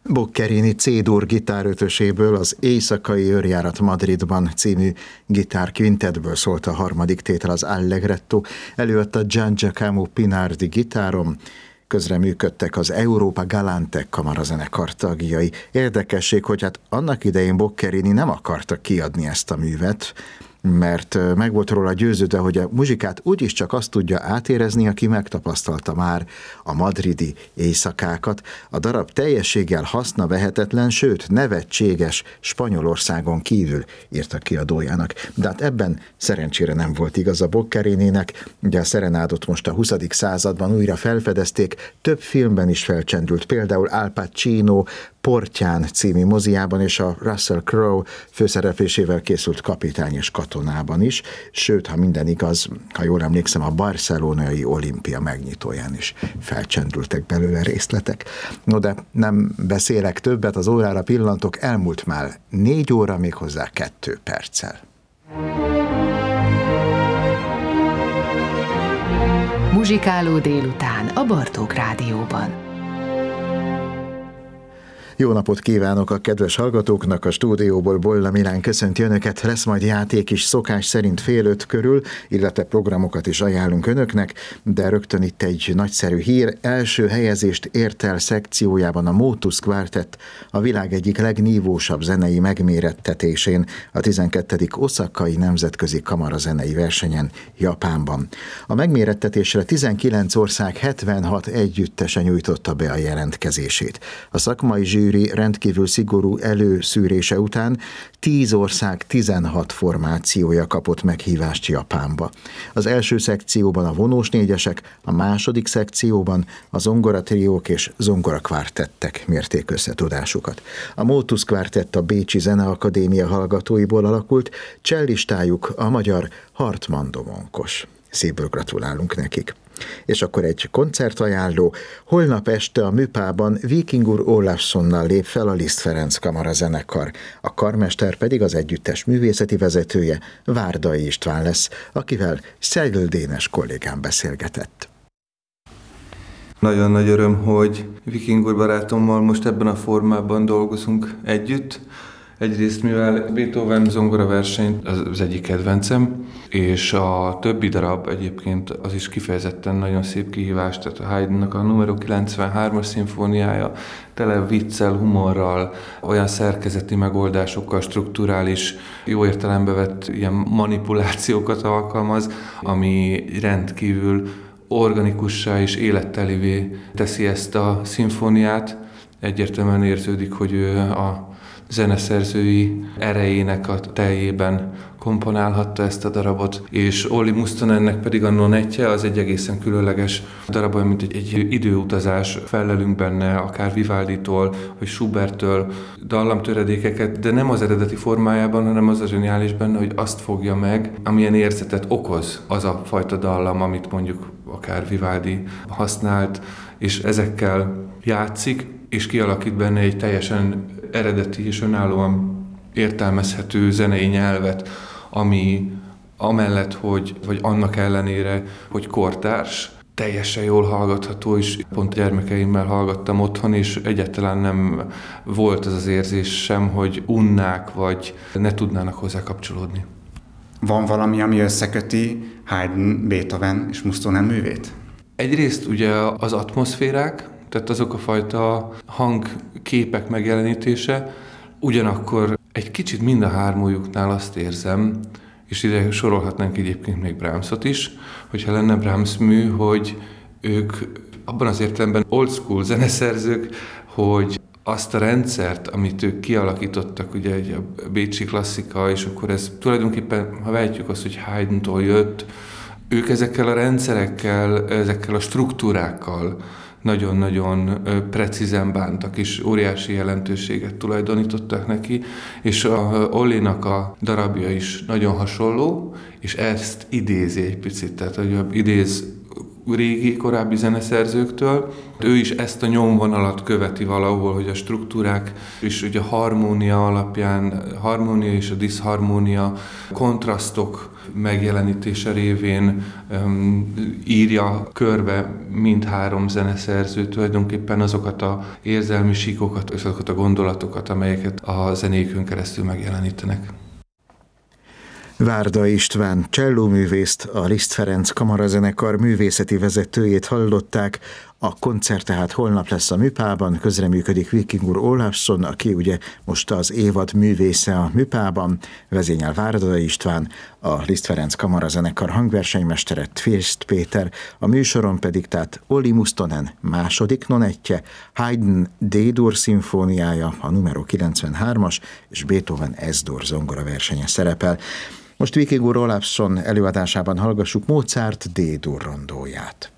Boccherini C-dur gitárötöséből, az Éjszakai őrjárat Madridban című gitárkvintetből szólt a harmadik tétel, az Allegretto, előadta Gian Giacomo Pinardi gitáron, közreműködtek az Europa Galante kamarazenekar tagjai. Érdekesség, hogy hát annak idején Boccherini nem akarta kiadni ezt a művet, mert meg volt róla győződve, hogy a muzsikát úgyis csak azt tudja átérezni, aki megtapasztalta már a madridi éjszakákat. A darab teljességgel hasznavehetetlen, sőt nevetséges Spanyolországon kívül, írta kiadójának. De hát ebben szerencsére nem volt igaz a Boccherininek. Ugye a szerenádot most a 20. században újra felfedezték, több filmben is felcsendült, például Al Pacino Portyán című moziában és a Russell Crowe főszereplésével készült Kapitány és katonában is, sőt, ha minden igaz, ha jól emlékszem, a barcelonai olimpia megnyitóján is felcsendültek belőle részletek. No, de nem beszélek többet, az órára pillantok, elmúlt már 4 óra, méghozzá 2 perccel. Muzsikáló délután a Bartók Rádióban. Jó napot kívánok a kedves hallgatóknak, a stúdióból Bolla Milán köszönti önöket, lesz majd játék is szokás szerint 4:30 körül, illetve programokat is ajánlunk önöknek, de rögtön itt egy nagyszerű hír. Első helyezést ért el szekciójában a Motus Quartet a világ egyik legnívósabb zenei megmérettetésén, a 12. Oszakai nemzetközi kamarazenei versenyen Japánban. A megmérettetésre 19 ország 76 együttese nyújtotta be a jelentkezését. A szakmai zsűri rendkívül szigorú előszűrése után 10 ország 16 formációja kapott meghívást Japánba. Az első szekcióban a vonós négyesek, a második szekcióban a zongoratriók és zongorakvártettek mérték összetudásukat. A Motus Quartet a Bécsi Zeneakadémia hallgatóiból alakult, cellistájuk a magyar Hartmann Domonkos. Szívből gratulálunk nekik. És akkor egy koncertajánló. Holnap este a Műpában Víkingur Ólafssonnal lép fel a Liszt Ferenc kamarazenekar. A karmester pedig az együttes művészeti vezetője, Várdai István lesz, akivel Szegl Dénes kollégám beszélgetett. Nagyon nagy öröm, hogy Víkingur barátommal most ebben a formában dolgozunk együtt. Egyrészt, mivel Beethoven zongoraverseny az egyik kedvencem, és a többi darab egyébként az is kifejezetten nagyon szép kihívás, tehát a Haydnnak a numero 93-as szimfóniája tele viccel, humorral, olyan szerkezeti megoldásokkal, strukturális, jó értelembe vett ilyen manipulációkat alkalmaz, ami rendkívül organikussá és élettelivé teszi ezt a szimfóniát. Egyértelműen érződik, hogy ő a zeneszerzői erejének a teljében komponálhatta ezt a darabot, és Olli Mustonennek pedig a nonetje az egy egészen különleges darab, mint egy időutazás, fellelünk benne akár Vivalditól, vagy Schuberttől dallamtöredékeket, de nem az eredeti formájában, hanem az a zseniális benne, hogy azt fogja meg, amilyen érzetet okoz az a fajta dallam, amit mondjuk akár Vivaldi használt, és ezekkel játszik, és kialakít benne egy teljesen eredeti és önállóan értelmezhető zenei nyelvet, ami amellett, vagy annak ellenére, hogy kortárs, teljesen jól hallgatható, és pont gyermekeimmel hallgattam otthon, és egyáltalán nem volt az az érzés sem, hogy unnák, vagy ne tudnának hozzá kapcsolódni. Van valami, ami összeköti Haydn, Beethoven és Mustonen művét? Egyrészt ugye az atmoszférák, tehát azok a fajta hangképek megjelenítése, ugyanakkor egy kicsit mind a hármójuknál azt érzem, és ide sorolhatnánk egyébként még Brahmsot is, hogyha lenne Brahms mű, hogy ők abban az értelemben old school zeneszerzők, hogy azt a rendszert, amit ők kialakítottak, ugye a bécsi klasszika, és akkor ez tulajdonképpen, ha vehetjük azt, hogy Haydntól jött, ők ezekkel a rendszerekkel, ezekkel a struktúrákkal nagyon-nagyon precízen bántak, és óriási jelentőséget tulajdonítottak neki, és a Ollinak a darabja is nagyon hasonló, és ezt idézi egy picit, tehát hogy idéz régi, korábbi zeneszerzőktől. Ő is ezt a nyomvonalat követi valahol, hogy a struktúrák és ugye a harmónia alapján, harmónia és a diszharmónia, kontrasztok megjelenítése révén írja körbe mindhárom zeneszerző tulajdonképpen azokat az érzelmi síkokat, azokat a gondolatokat, amelyeket a zenékön keresztül megjelenítenek. Várda István csellóművészt, a Liszt Ferenc kamarazenekar művészeti vezetőjét hallották. A koncert tehát holnap lesz a Műpában, közreműködik Vikingur Ólafsson, aki ugye most az évad művésze a Műpában, vezényel Várda István, a Liszt Ferenc kamarazenekar hangversenymestere Tvést Péter, a műsoron pedig tehát Olli Mustonen második nonettje, Haydn D-dur szimfóniája, a numero 93-as, és Beethoven S-dur zongora versenye szerepel. Most Vikingur Ólafsson előadásában hallgassuk Mozart D-dur rondóját.